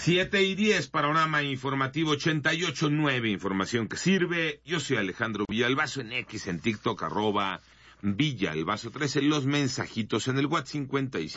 7:10, panorama informativo 88.9, información que sirve. Yo soy Alejandro Villalbazo, en X, en TikTok, @Villalbazo13, los mensajitos en el WhatsApp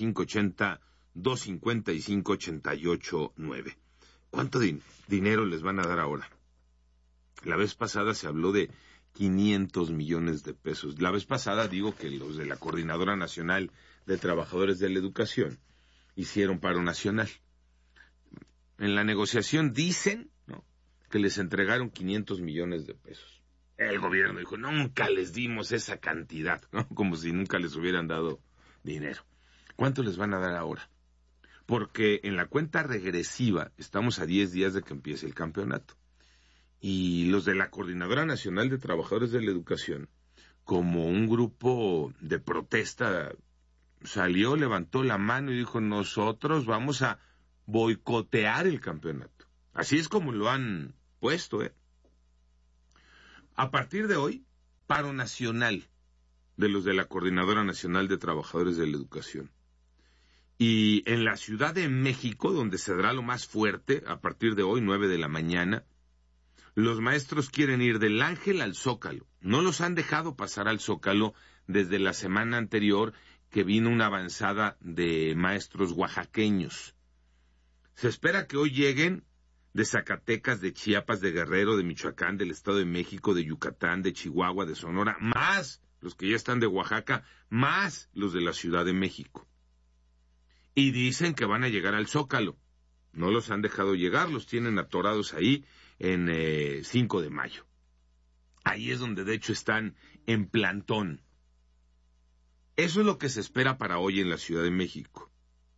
5580-255-88.9. ¿Cuánto dinero les van a dar ahora? La vez pasada se habló de 500 millones de pesos. La vez pasada digo que los de la Coordinadora Nacional de Trabajadores de la Educación hicieron paro nacional. En la negociación dicen, ¿no?, que les entregaron 500 millones de pesos. El gobierno dijo, nunca les dimos esa cantidad, ¿no? Como si nunca les hubieran dado dinero. ¿Cuánto les van a dar ahora? Porque en la cuenta regresiva estamos a 10 días de que empiece el campeonato. Y los de la Coordinadora Nacional de Trabajadores de la Educación, como un grupo de protesta, salió, levantó la mano y dijo, nosotros vamos a boicotear el campeonato. Así es como lo han puesto, A partir de hoy, paro nacional de los de la Coordinadora Nacional de Trabajadores de la Educación. Y en la Ciudad de México, donde se dará lo más fuerte, a partir de hoy, 9 de la mañana, los maestros quieren ir del Ángel al Zócalo. No los han dejado pasar al Zócalo desde la semana anterior, que vino una avanzada de maestros oaxaqueños. Se espera que hoy lleguen de Zacatecas, de Chiapas, de Guerrero, de Michoacán, del Estado de México, de Yucatán, de Chihuahua, de Sonora, más los que ya están de Oaxaca, más los de la Ciudad de México. Y dicen que van a llegar al Zócalo. No los han dejado llegar, los tienen atorados ahí en 5 de mayo. Ahí es donde de hecho están en plantón. Eso es lo que se espera para hoy en la Ciudad de México.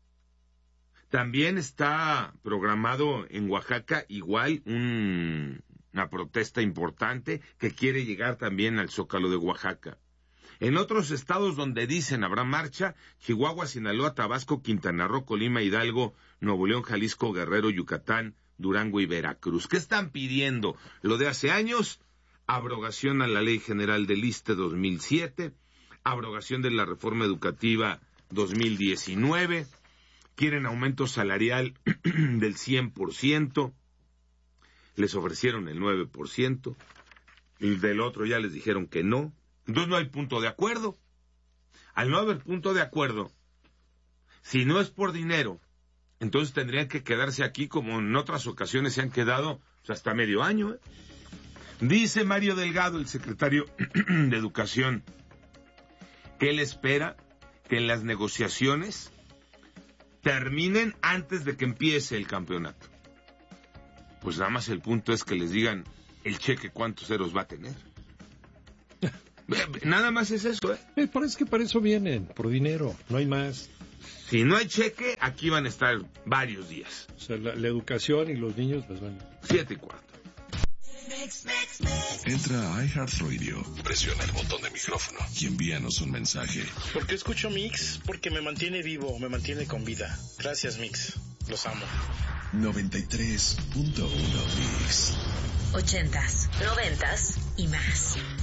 También está programado en Oaxaca igual una protesta importante que quiere llegar también al Zócalo de Oaxaca. En otros estados donde dicen habrá marcha, Chihuahua, Sinaloa, Tabasco, Quintana Roo, Colima, Hidalgo, Nuevo León, Jalisco, Guerrero, Yucatán, Durango y Veracruz. ¿Qué están pidiendo? Lo de hace años, abrogación a la Ley General del ISSSTE 2007, abrogación de la Reforma Educativa 2019, quieren aumento salarial del 100%, les ofrecieron el 9%, y del otro ya les dijeron que no. Entonces no hay punto de acuerdo. Al no haber punto de acuerdo, si no es por dinero, entonces tendrían que quedarse aquí como en otras ocasiones se han quedado hasta medio año. Dice Mario Delgado, el secretario de Educación, que él espera que en las negociaciones terminen antes de que empiece el campeonato. Pues nada más el punto es que les digan el cheque cuántos ceros va a tener. Nada más es eso, Parece que para eso vienen, por dinero, no hay más. Si no hay cheque, aquí van a estar varios días. O sea, la educación y los niños les van. 7:15. Entra a iHeartRadio, presiona el botón de micrófono y envíanos un mensaje. ¿Por qué escucho Mix? Porque me mantiene vivo, me mantiene con vida. Gracias, Mix. Los amo. 93.1 Mix. 80s, 90s y más.